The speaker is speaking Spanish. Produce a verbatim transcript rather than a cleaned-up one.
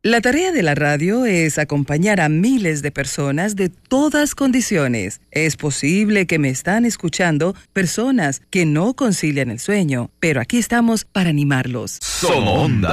La tarea de la radio es acompañar a miles de personas de todas condiciones. Es posible que me están escuchando personas que no concilian el sueño, pero aquí estamos para animarlos. Somos Onda.